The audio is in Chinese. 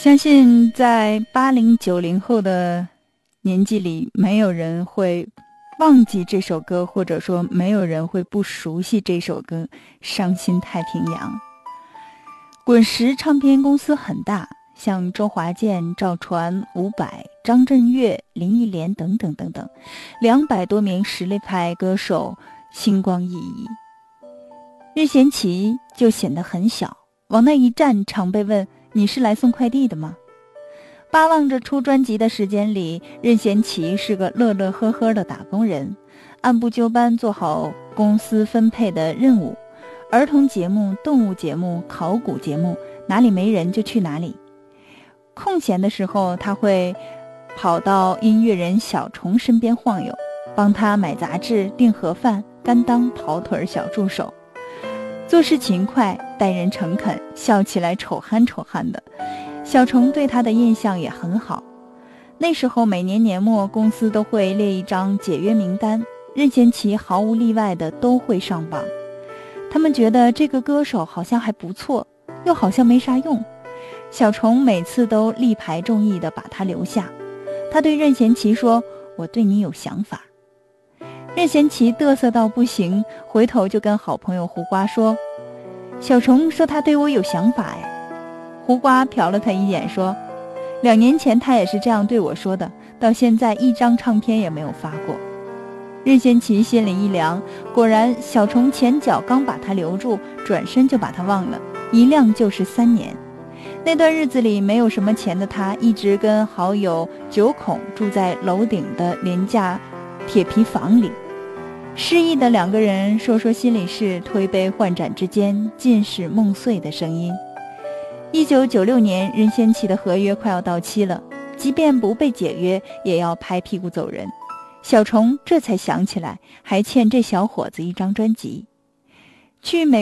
相信在80、90后的年纪里，没有人会忘记这首歌，或者说没有人会不熟悉这首歌《伤心太平洋》。滚石唱片公司很大，像周华健、赵传、伍佰、张震岳、林忆莲等等等等，200多名实力派歌手星光熠熠。任贤齐就显得很小，往那一站，常被问：你是来送快递的吗？巴望着出专辑的时间里，任贤齐是个乐乐呵呵的打工人，按部就班做好公司分配的任务，儿童节目、动物节目、考古节目，哪里没人就去哪里。空闲的时候，他会跑到音乐人小虫身边晃悠，帮他买杂志、订盒饭，甘当跑腿小助手。做事勤快，待人诚恳，笑起来丑憨丑憨的。小虫对他的印象也很好。那时候每年年末，公司都会列一张解约名单，任贤齐毫无例外的都会上榜。他们觉得这个歌手好像还不错，又好像没啥用。小虫每次都力排众议的把他留下。他对任贤齐说：我对你有想法。任贤齐嘚瑟到不行，回头就跟好朋友胡瓜说：小虫说他对我有想法哎。胡瓜瞟了他一眼说：2年前他也是这样对我说的，到现在一张唱片也没有发过。任贤齐心里一凉，果然小虫前脚刚把他留住，转身就把他忘了，一晾就是3年。那段日子里没有什么钱的他，一直跟好友九孔住在楼顶的廉价铁皮房里，失意的2个人说说心里事，推杯换盏之间尽是梦碎的声音。1996年，任贤齐的合约快要到期了，即便不被解约，也要拍屁股走人。小虫这才想起来，还欠这小伙子一张专辑。去美